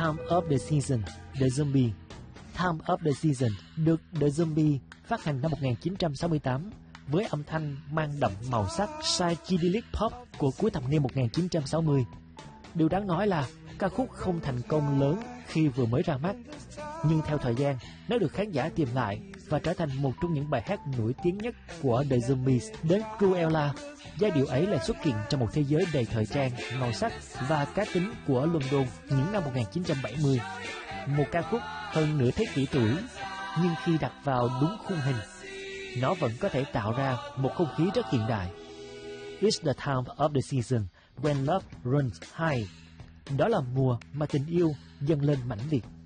Time of the Season, The Zombie. Time of the Season được The Zombie phát hành năm 1968 với âm thanh mang đậm màu sắc psychedelic pop của cuối thập niên 1960. Điều đáng nói là ca khúc không thành công lớn khi vừa mới ra mắt, nhưng theo thời gian, nó được khán giả tìm lại và trở thành một trong những bài hát nổi tiếng nhất của The Zombies đến Cruella. Giai điệu ấy lại xuất hiện trong một thế giới đầy thời trang, màu sắc và cá tính của London những năm 1970. Một ca khúc hơn nửa thế kỷ tuổi, nhưng khi đặt vào đúng khung hình, nó vẫn có thể tạo ra một không khí rất hiện đại. It's the time of the season when love runs high. Đó là mùa mà tình yêu dâng lên mãnh liệt.